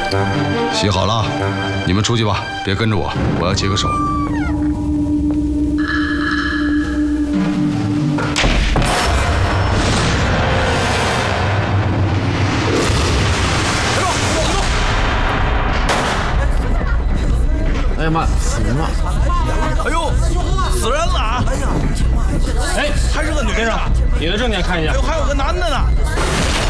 洗好了，你们出去吧，别跟着我，我要接个手。 哎呀妈，死人了！ 哎呦，死人了啊！哎，还是个女的。 你的证件看一下。 哎呦，还有个男的呢。